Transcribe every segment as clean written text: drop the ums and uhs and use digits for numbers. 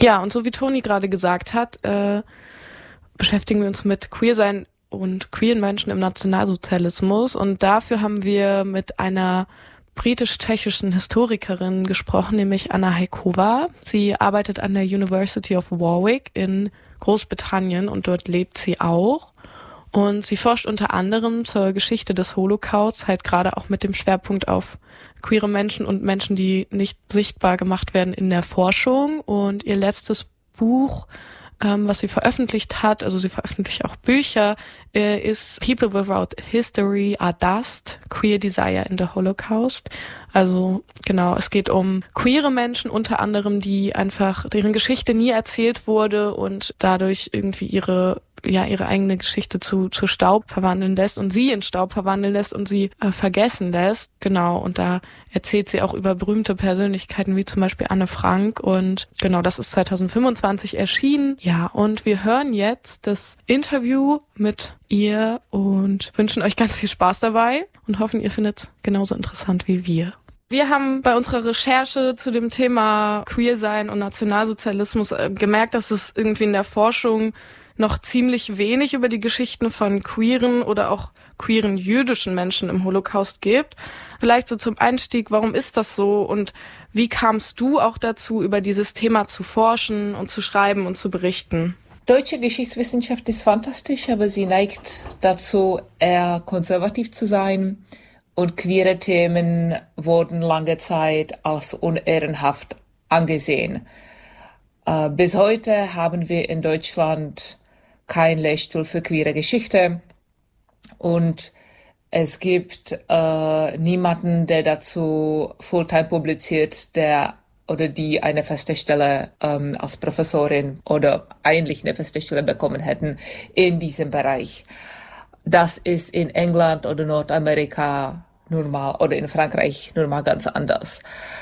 Ja, und so wie Toni gerade gesagt hat, beschäftigen wir uns mit Queersein und queeren Menschen im Nationalsozialismus. Und dafür haben wir mit einer britisch-tschechischen Historikerin gesprochen, nämlich Anna Hajkova. Sie arbeitet an der University of Warwick in Großbritannien und dort lebt sie auch. Und sie forscht unter anderem zur Geschichte des Holocaust, halt gerade auch mit dem Schwerpunkt auf queere Menschen und Menschen, die nicht sichtbar gemacht werden in der Forschung. Und ihr letztes Buch, was sie veröffentlicht hat, also sie veröffentlicht auch Bücher, ist People Without History Are Dust, Queer Desire in the Holocaust. Also genau, es geht um queere Menschen unter anderem, die einfach, deren Geschichte nie erzählt wurde und dadurch irgendwie ihre eigene Geschichte zu Staub verwandeln lässt und sie in Staub verwandeln lässt und sie vergessen lässt. Genau, und da erzählt sie auch über berühmte Persönlichkeiten wie zum Beispiel Anne Frank und genau, das ist 2025 erschienen. Ja, und wir hören jetzt das Interview mit ihr und wünschen euch ganz viel Spaß dabei und hoffen, ihr findet es genauso interessant wie wir. Wir haben bei unserer Recherche zu dem Thema Queersein und Nationalsozialismus gemerkt, dass es irgendwie in der Forschung noch ziemlich wenig über die Geschichten von queeren oder auch queeren jüdischen Menschen im Holocaust gibt. Vielleicht so zum Einstieg, warum ist das so und wie kamst du auch dazu, über dieses Thema zu forschen und zu schreiben und zu berichten? Deutsche Geschichtswissenschaft ist fantastisch, aber sie neigt dazu, eher konservativ zu sein. Und queere Themen wurden lange Zeit als unehrenhaft angesehen. Bis heute haben wir in Deutschland kein Lehrstuhl für queere Geschichte und es gibt niemanden, der dazu Fulltime publiziert, der oder die eine feste Stelle als Professorin oder eigentlich eine feste Stelle bekommen hätten in diesem Bereich. Das ist in England oder Nordamerika nun mal oder in Frankreich nun mal ganz anders.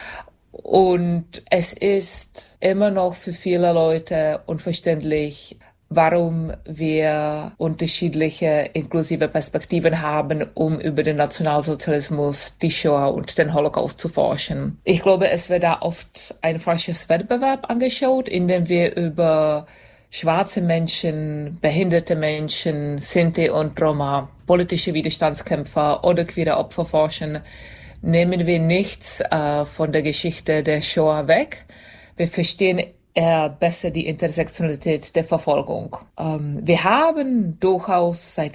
Und es ist immer noch für viele Leute unverständlich, warum wir unterschiedliche inklusive Perspektiven haben, um über den Nationalsozialismus, die Shoah und den Holocaust zu forschen. Ich glaube, es wird da oft ein falsches Wettbewerb angeschaut, in dem wir über schwarze Menschen, behinderte Menschen, Sinti und Roma, politische Widerstandskämpfer oder queere Opfer forschen. Nehmen wir nichts von der Geschichte der Shoah weg. Wir verstehen eher besser die Intersektionalität der Verfolgung. Wir haben durchaus seit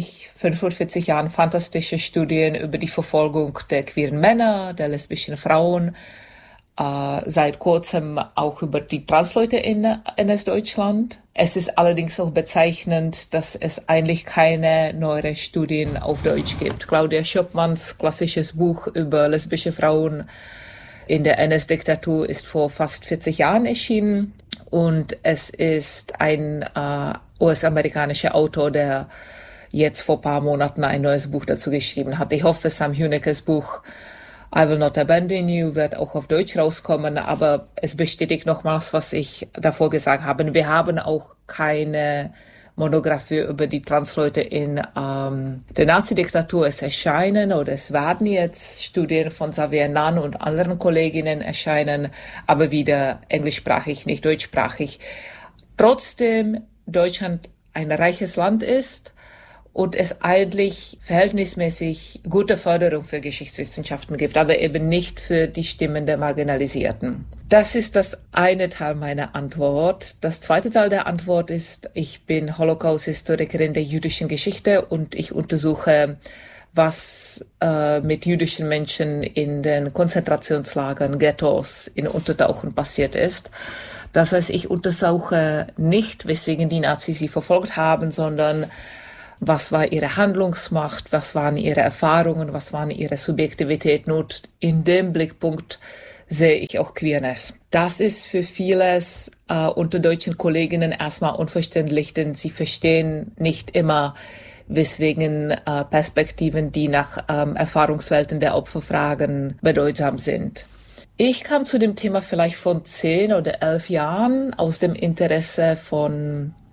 45 Jahren fantastische Studien über die Verfolgung der queeren Männer, der lesbischen Frauen, seit kurzem auch über die Transleute in NS-Deutschland. Es ist allerdings auch bezeichnend, dass es eigentlich keine neueren Studien auf Deutsch gibt. Claudia Schöpmanns klassisches Buch über lesbische Frauen in der NS-Diktatur ist vor fast 40 Jahren erschienen und es ist ein US-amerikanischer Autor, der jetzt vor ein paar Monaten ein neues Buch dazu geschrieben hat. Ich hoffe, Sam Hunekes Buch I Will Not Abandon You wird auch auf Deutsch rauskommen, aber es bestätigt nochmals, was ich davor gesagt habe. Wir haben auch keine Monographie über die Transleute in der Nazi-Diktatur. Es erscheinen oder es werden jetzt Studien von Xavier Nunn und anderen Kolleginnen erscheinen, aber wieder englischsprachig, nicht deutschsprachig. Trotzdem Deutschland ein reiches Land ist und es eigentlich verhältnismäßig gute Förderung für Geschichtswissenschaften gibt, aber eben nicht für die Stimmen der Marginalisierten. Das ist das eine Teil meiner Antwort. Das zweite Teil der Antwort ist, ich bin Holocaust-Historikerin der jüdischen Geschichte und ich untersuche, was mit jüdischen Menschen in den Konzentrationslagern, Ghettos, in Untertauchen passiert ist. Das heißt, ich untersuche nicht, weswegen die Nazis sie verfolgt haben, sondern was war ihre Handlungsmacht, was waren ihre Erfahrungen, was waren ihre Subjektivitäten und in dem Blickpunkt sehe ich auch Queerness. Das ist für vieles unter deutschen Kolleginnen erstmal unverständlich, denn sie verstehen nicht immer, weswegen Perspektiven, die nach Erfahrungswelten der Opfer fragen, bedeutsam sind. Ich kam zu dem Thema vielleicht von 10 oder 11 Jahren aus dem Interesse von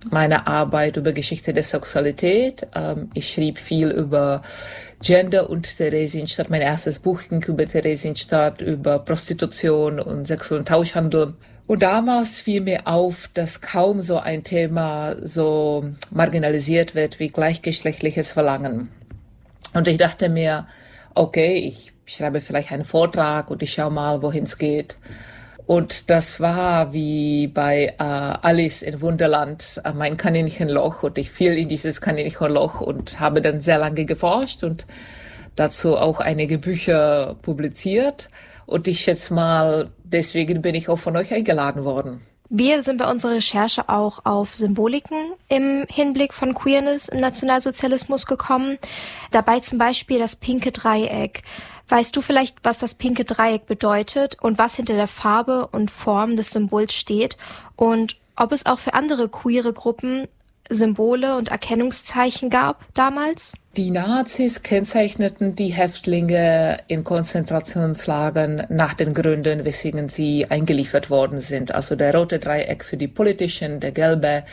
meine Arbeit über Geschichte der Sexualität. Ich schrieb viel über Gender und Theresienstadt. Mein erstes Buch ging über Theresienstadt, über Prostitution und sexuellen Tauschhandel. Und damals fiel mir auf, dass kaum so ein Thema so marginalisiert wird wie gleichgeschlechtliches Verlangen. Und ich dachte mir, okay, ich schreibe vielleicht einen Vortrag und ich schaue mal, wohin es geht. Und das war wie bei Alice in Wunderland, mein Kaninchenloch. Und ich fiel in dieses Kaninchenloch und habe dann sehr lange geforscht und dazu auch einige Bücher publiziert. Und ich schätze mal, deswegen bin ich auch von euch eingeladen worden. Wir sind bei unserer Recherche auch auf Symboliken im Hinblick von Queerness im Nationalsozialismus gekommen. Dabei zum Beispiel das pinke Dreieck. Weißt du vielleicht, was das pinke Dreieck bedeutet und was hinter der Farbe und Form des Symbols steht und ob es auch für andere queere Gruppen Symbole und Erkennungszeichen gab damals? Die Nazis kennzeichneten die Häftlinge in Konzentrationslagern nach den Gründen, weswegen sie eingeliefert worden sind. Also der rote Dreieck für die Politischen, der gelbe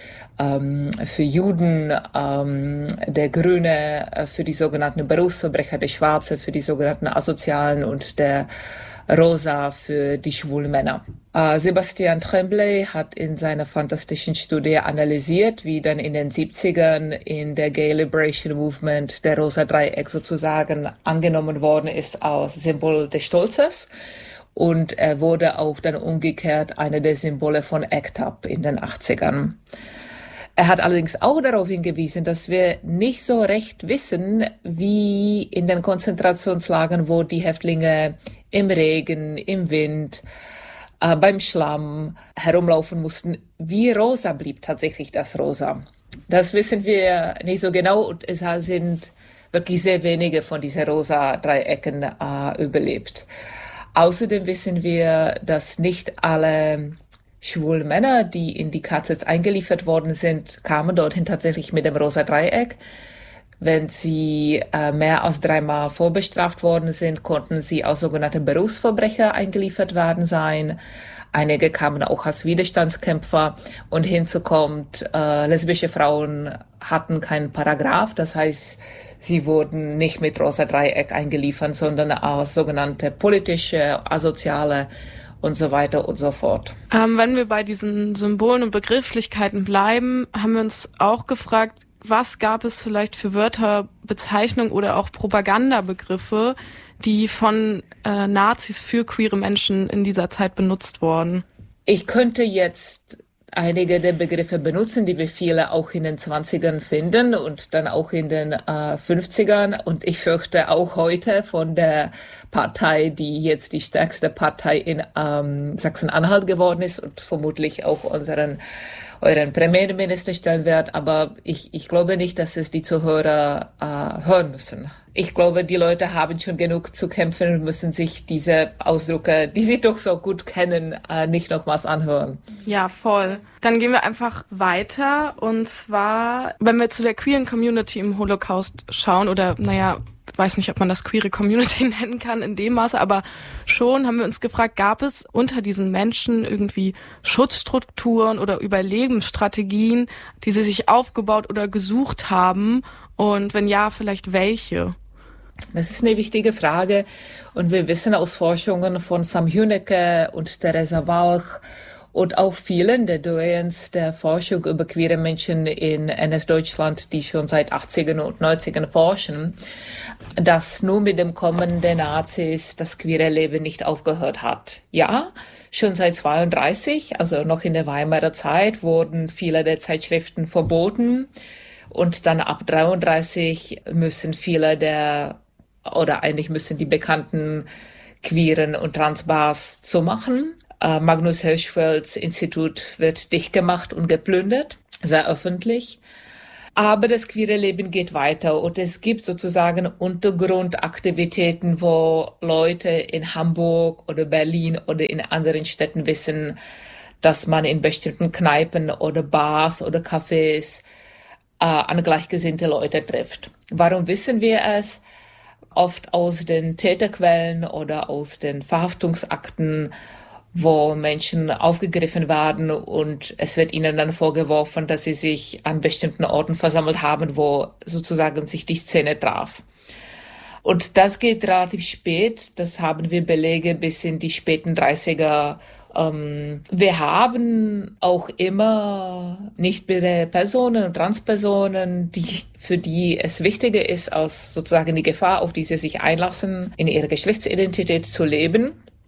für Juden, der grüne für die sogenannten Berufsverbrecher, der schwarze für die sogenannten Asozialen und der rosa für die schwulen Männer. Sebastian Tremblay hat in seiner fantastischen Studie analysiert, wie dann in den 70ern in der Gay Liberation Movement der rosa Dreieck sozusagen angenommen worden ist als Symbol des Stolzes. Und er wurde auch dann umgekehrt einer der Symbole von ACT UP in den 80ern. Er hat allerdings auch darauf hingewiesen, dass wir nicht so recht wissen, wie in den Konzentrationslagern, wo die Häftlinge im Regen, im Wind, beim Schlamm herumlaufen mussten, wie rosa blieb tatsächlich das Rosa. Das wissen wir nicht so genau und es sind wirklich sehr wenige von diesen rosa Dreiecken überlebt. Außerdem wissen wir, dass nicht alle schwulen Männer, die in die KZs eingeliefert worden sind, kamen dorthin tatsächlich mit dem rosa Dreieck. Wenn sie mehr als 3 Mal vorbestraft worden sind, konnten sie als sogenannte Berufsverbrecher eingeliefert werden sein. Einige kamen auch als Widerstandskämpfer und hinzu kommt, lesbische Frauen hatten keinen Paragraph, das heißt, sie wurden nicht mit rosa Dreieck eingeliefert, sondern als sogenannte politische, asoziale und so weiter und so fort. Wenn wir bei diesen Symbolen und Begrifflichkeiten bleiben, haben wir uns auch gefragt, was gab es vielleicht für Wörter, Bezeichnungen oder auch Propagandabegriffe, die von Nazis für queere Menschen in dieser Zeit benutzt wurden? Ich könnte jetzt einige der Begriffe benutzen, die wir viele auch in den 20ern finden und dann auch in den 50ern. Und ich fürchte auch heute von der Partei, die jetzt die stärkste Partei in Sachsen-Anhalt geworden ist und vermutlich auch euren Premierminister stellen wird. Aber ich glaube nicht, dass es die Zuhörer hören müssen. Ich glaube, die Leute haben schon genug zu kämpfen und müssen sich diese Ausdrücke, die sie doch so gut kennen, nicht nochmals anhören. Ja, voll. Dann gehen wir einfach weiter. Und zwar, wenn wir zu der queeren Community im Holocaust schauen, oder weiß nicht, ob man das queere Community nennen kann in dem Maße, aber schon haben wir uns gefragt, gab es unter diesen Menschen irgendwie Schutzstrukturen oder Überlebensstrategien, die sie sich aufgebaut oder gesucht haben? Und wenn ja, vielleicht welche? Das ist eine wichtige Frage und wir wissen aus Forschungen von Sam Hünecke und Theresa Walch und auch vielen der Doyens der Forschung über queere Menschen in NS-Deutschland, die schon seit 80ern und 90ern forschen, dass nur mit dem Kommen der Nazis das queere Leben nicht aufgehört hat. Ja, schon seit 32, also noch in der Weimarer Zeit, wurden viele der Zeitschriften verboten. Und dann ab 33 müssen müssen die bekannten Queeren und Transbars zumachen. Magnus Hirschfelds Institut wird dicht gemacht und geplündert, sehr öffentlich. Aber das queere Leben geht weiter und es gibt sozusagen Untergrundaktivitäten, wo Leute in Hamburg oder Berlin oder in anderen Städten wissen, dass man in bestimmten Kneipen oder Bars oder Cafés an gleichgesinnte Leute trifft. Warum wissen wir es? Oft aus den Täterquellen oder aus den Verhaftungsakten wo Menschen aufgegriffen werden und es wird ihnen dann vorgeworfen, dass sie sich an bestimmten Orten versammelt haben, wo sozusagen sich die Szene traf. Und das geht relativ spät, das haben wir Belege bis in die späten 30er. Wir haben auch immer nicht-binäre Personen und Transpersonen, für die es wichtiger ist, als sozusagen die Gefahr, auf die sie sich einlassen, in ihrer Geschlechtsidentität zu leben.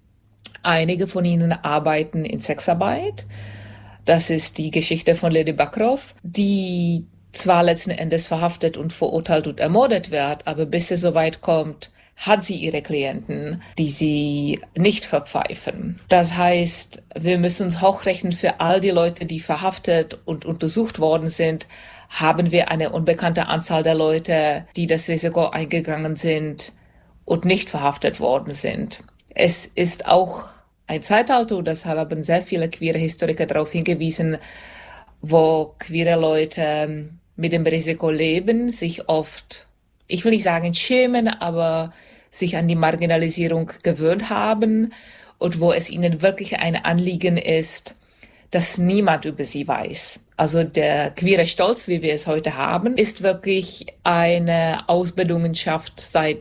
Einige von ihnen arbeiten in Sexarbeit. Das ist die Geschichte von Lady Backroff, die zwar letzten Endes verhaftet und verurteilt und ermordet wird, aber bis es soweit kommt, hat sie ihre Klienten, die sie nicht verpfeifen. Das heißt, wir müssen uns hochrechnen, für all die Leute, die verhaftet und untersucht worden sind, haben wir eine unbekannte Anzahl der Leute, die das Risiko eingegangen sind und nicht verhaftet worden sind. Es ist auch ein Zeitalter, das haben sehr viele queere Historiker darauf hingewiesen, wo queere Leute mit dem Risiko leben, sich oft, ich will nicht sagen schämen, aber sich an die Marginalisierung gewöhnt haben und wo es ihnen wirklich ein Anliegen ist, dass niemand über sie weiß. Also der queere Stolz, wie wir es heute haben, ist wirklich eine Ausbildungsschaft seit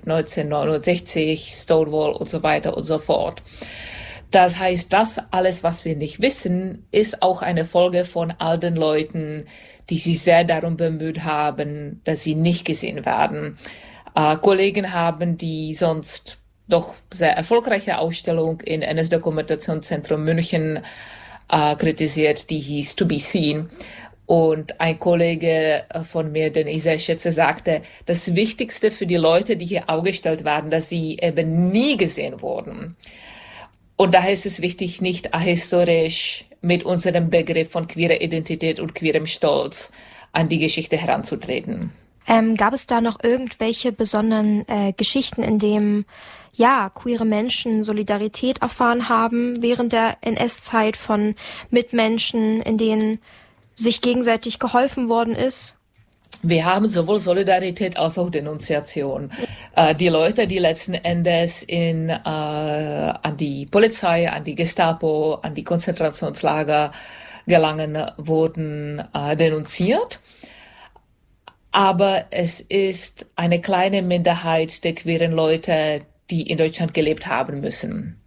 1969, Stonewall und so weiter und so fort. Das heißt, das alles, was wir nicht wissen, ist auch eine Folge von all den Leuten, die sich sehr darum bemüht haben, dass sie nicht gesehen werden. Kollegen haben die sonst doch sehr erfolgreiche Ausstellung in NS-Dokumentationszentrum München kritisiert, die hieß To Be Seen. Und ein Kollege von mir, den ich sehr schätze, sagte, das Wichtigste für die Leute, die hier ausgestellt werden, dass sie eben nie gesehen wurden. Und daher ist es wichtig, nicht ahistorisch mit unserem Begriff von queerer Identität und queerem Stolz an die Geschichte heranzutreten. Gab es da noch irgendwelche besonderen Geschichten, in denen queere Menschen Solidarität erfahren haben während der NS-Zeit von Mitmenschen, in denen sich gegenseitig geholfen worden ist? Wir haben sowohl Solidarität als auch Denunziation. Die Leute, die letzten Endes an die Polizei, an die Gestapo, an die Konzentrationslager gelangen, wurden denunziert. Aber es ist eine kleine Minderheit der queeren Leute, die in Deutschland gelebt haben müssen.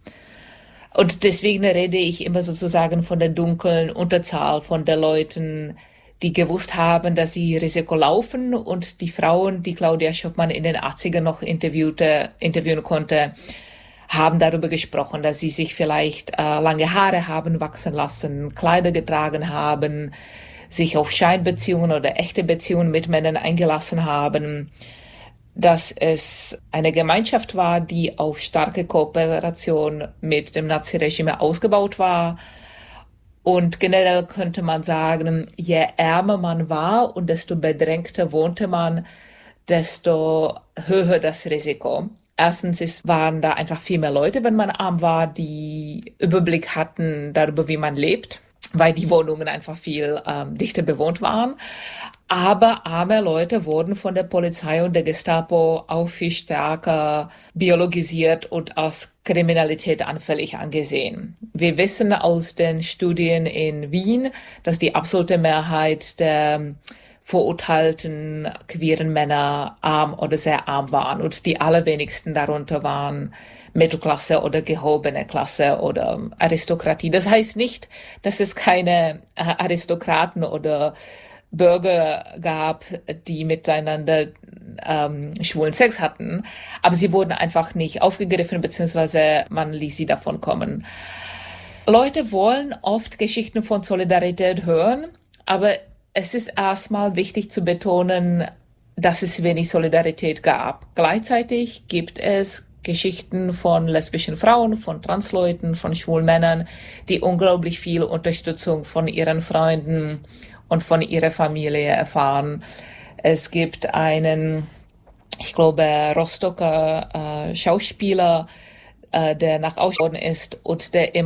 Und deswegen rede ich immer sozusagen von der dunklen Unterzahl von den Leuten, die gewusst haben, dass sie Risiko laufen, und die Frauen, die Claudia Schoppmann in den 80ern noch interviewen konnte, haben darüber gesprochen, dass sie sich vielleicht lange Haare haben wachsen lassen, Kleider getragen haben, sich auf Scheinbeziehungen oder echte Beziehungen mit Männern eingelassen haben, dass es eine Gemeinschaft war, die auf starke Kooperation mit dem Naziregime ausgebaut war. Und generell könnte man sagen, je ärmer man war und desto bedrängter wohnte man, desto höher das Risiko. Erstens waren da einfach viel mehr Leute, wenn man arm war, die Überblick hatten darüber, wie man lebt, weil die Wohnungen einfach viel dichter bewohnt waren. Aber arme Leute wurden von der Polizei und der Gestapo auch viel stärker biologisiert und als Kriminalität anfällig angesehen. Wir wissen aus den Studien in Wien, dass die absolute Mehrheit der verurteilten queeren Männer arm oder sehr arm waren, und die allerwenigsten darunter waren Mittelklasse oder gehobene Klasse oder Aristokratie. Das heißt nicht, dass es keine Aristokraten oder Bürger gab, die miteinander schwulen Sex hatten, aber sie wurden einfach nicht aufgegriffen, beziehungsweise man ließ sie davon kommen. Leute wollen oft Geschichten von Solidarität hören, aber es ist erstmal wichtig zu betonen, dass es wenig Solidarität gab. Gleichzeitig gibt es Geschichten von lesbischen Frauen, von Transleuten, von schwulen Männern, die unglaublich viel Unterstützung von ihren Freunden und von ihrer Familie erfahren. Es gibt einen, ich glaube, Rostocker Schauspieler, der nach Auschwitz ist und der